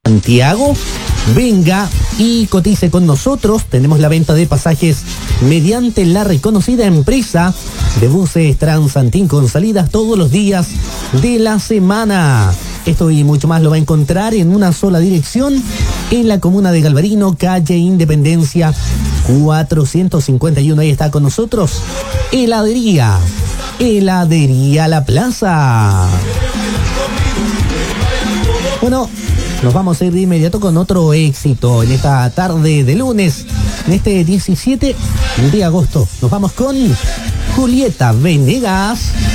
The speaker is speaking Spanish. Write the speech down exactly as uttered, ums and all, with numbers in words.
Santiago, venga y cotice con nosotros. Tenemos la venta de pasajes mediante la reconocida empresa de buses Transantín con salidas todos los días de la semana. Esto y mucho más lo va a encontrar en una sola dirección en la comuna de Galvarino, calle Independencia cuatrocientos cincuenta y uno. Ahí está con nosotros Heladería, Heladería La Plaza. Bueno, nos vamos a ir de inmediato con otro éxito en esta tarde de lunes, en este diecisiete de agosto. Nos vamos con Julieta Venegas.